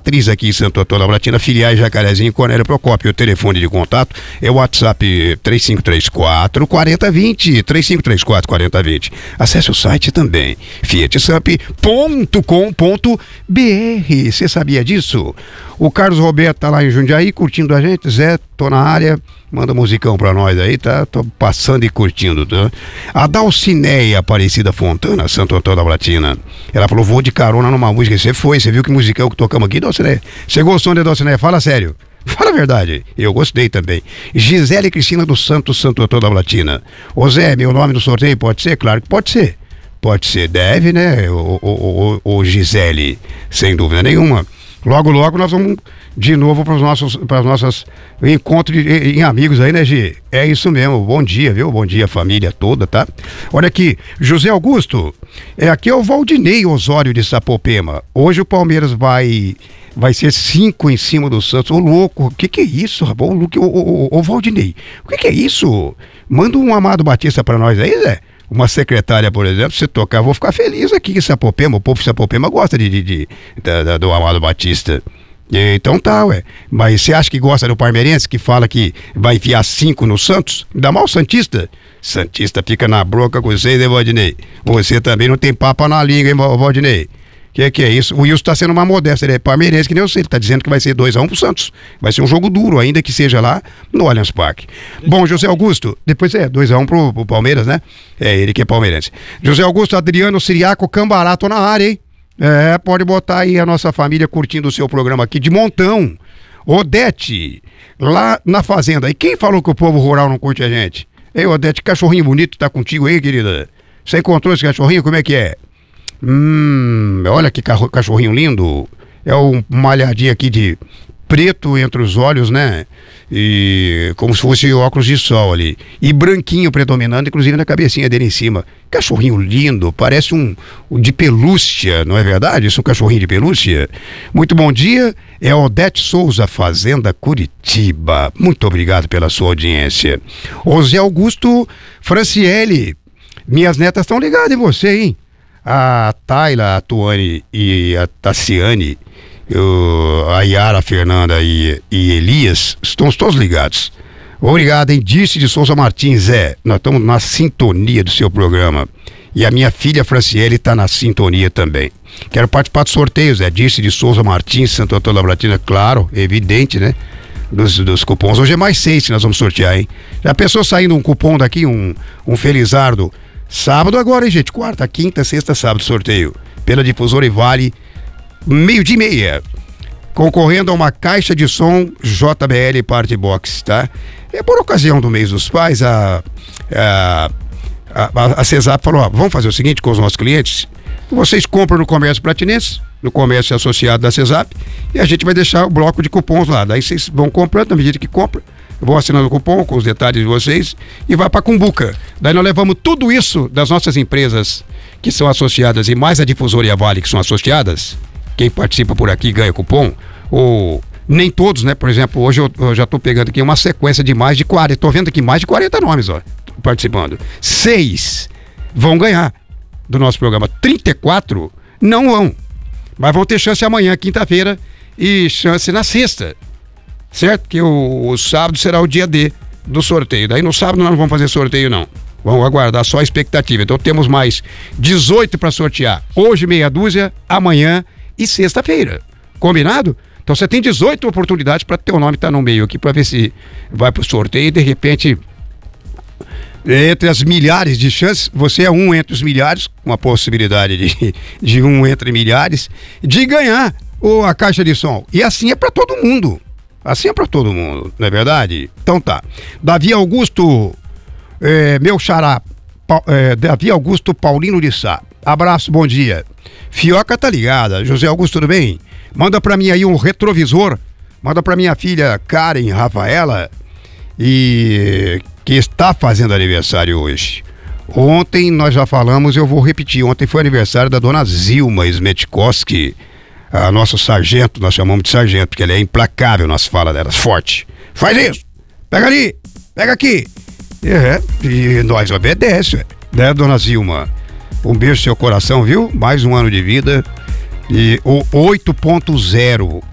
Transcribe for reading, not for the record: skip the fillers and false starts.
matriz aqui em Santo Antônio da Platina, filiais Jacarezinho e Cornélio Procópio. O telefone de contato é o WhatsApp 3534-4020, 3534-4020. Acesse o site também, fiatsamp.com.br. Você sabia disso? O Carlos Roberto tá lá em Jundiaí curtindo a gente. Zé, tô na área, manda musicão pra nós aí, tá? Tô passando e curtindo, tá? A Dalcineia Aparecida Fontana, Santo Antônio da Platina. Ela falou, vou de carona numa música. Você viu que musicão que tocamos aqui, Dalcineia? Você gostou de Dalcineia? Fala sério. Fala a verdade, eu gostei também. Gisele Cristina dos Santos, Santo Antônio da Platina. Ô Zé, meu nome no sorteio pode ser? Claro que pode ser. Pode ser, deve, né? Ô Gisele, sem dúvida nenhuma. Logo, logo nós vamos de novo para os nossos encontros em amigos aí, né, Gi? É isso mesmo, bom dia, viu? Bom dia, família toda, tá? Olha aqui, José Augusto, aqui é o Valdinei Osório de Sapopema. Hoje o Palmeiras vai ser 5 em cima do Santos. Ô, louco, o que é isso, rapaz? Ô, Valdinei, o que é isso? Manda um Amado Batista para nós aí, Zé. Uma secretária, por exemplo, se tocar, eu vou ficar feliz aqui em Sapopema. O povo de Sapopema gosta do Amado Batista. Então tá, ué. Mas você acha que gosta do palmeirense que fala que vai enfiar 5 no Santos? Dá mal o Santista? Santista fica na broca com vocês, né, Valdinei? Você também não tem papo na língua, hein, Valdinei? Que é isso? O Wilson tá sendo uma modéstia, ele é palmeirense que nem eu sei, ele tá dizendo que vai ser 2-1 pro Santos. Vai ser um jogo duro, ainda que seja lá no Allianz Parque. Bom, José Augusto, depois 2-1 pro Palmeiras, né? É ele que é palmeirense. José Augusto, Adriano, Siriaco, Cambará, tô na área, hein? Pode botar aí a nossa família curtindo o seu programa aqui de montão. Odete, lá na fazenda. E quem falou que o povo rural não curte a gente? Ei, Odete, cachorrinho bonito tá contigo aí, querida? Você encontrou esse cachorrinho? Como é que é? Olha que cachorrinho lindo. É um malhadinho aqui de preto entre os olhos, né? E como se fosse óculos de sol ali. E branquinho predominando, inclusive na cabecinha dele em cima. Cachorrinho lindo, parece um de pelúcia, não é verdade? Isso é um cachorrinho de pelúcia. Muito bom dia, é Odete Souza, Fazenda Curitiba. Muito obrigado pela sua audiência. Ô Zé Augusto Franciele, minhas netas estão ligadas em você, hein? A Tayla, a Tuane e a Tassiane, a Yara, a Fernanda e Elias, estão todos ligados. Obrigado, hein? Dirce de Souza Martins, nós estamos na sintonia do seu programa. E a minha filha Franciele está na sintonia também. Quero participar do sorteio, Zé. Dirce de Souza Martins, Santo Antônio da Platina, claro, evidente, né? Dos cupons. Hoje é mais 6 que nós vamos sortear, hein? Já pensou saindo um cupom daqui, um Felizardo? Sábado agora, hein, gente? Quarta, quinta, sexta, sábado, sorteio. Pela Difusora e Vale, 12:30. Concorrendo a uma caixa de som JBL Party Box, tá? Por ocasião do mês dos pais, a CESAP falou, vamos fazer o seguinte com os nossos clientes, vocês compram no Comércio Platinense, no comércio associado da CESAP, e a gente vai deixar o bloco de cupons lá. Daí vocês vão comprando, na medida que compram, vão assinando o cupom com os detalhes de vocês e vai para Cumbuca. Daí nós levamos tudo isso das nossas empresas que são associadas e mais a Difusora e a Vale que são associadas. Quem participa por aqui ganha cupom. Ou nem todos, né? Por exemplo, hoje eu já tô pegando aqui uma sequência de mais de 40. Tô vendo aqui mais de 40 nomes, ó, participando. 6 vão ganhar do nosso programa. 34 não vão. Mas vão ter chance amanhã, quinta-feira, e chance na sexta. Certo? Que o sábado será o dia D do sorteio. Daí no sábado nós não vamos fazer sorteio, não. Vamos aguardar só a expectativa. Então temos mais 18 para sortear. Hoje meia dúzia, amanhã e sexta-feira. Combinado? Então você tem 18 oportunidades para ter o nome estar no meio aqui, para ver se vai pro sorteio e de repente, entre as milhares de chances, você é um entre os milhares, com a possibilidade de um entre milhares, de ganhar a caixa de som. E assim é para todo mundo. Assim é pra todo mundo, não é verdade? Então tá. Davi Augusto, meu xará, Davi Augusto Paulino de Sá. Abraço, bom dia. Fioca tá ligada. José Augusto, tudo bem? Manda pra mim aí um retrovisor. Manda pra minha filha Karen Rafaela, que está fazendo aniversário hoje. Ontem nós já falamos, eu vou repetir. Ontem foi aniversário da dona Zilma Smetkowski, a nossa sargento, nós chamamos de sargento, porque ela é implacável nas falas delas, forte. Faz isso! Pega ali! Pega aqui! E nós obedece, né, dona Zilma? Um beijo no seu coração, viu? Mais um ano de vida. E o 8.0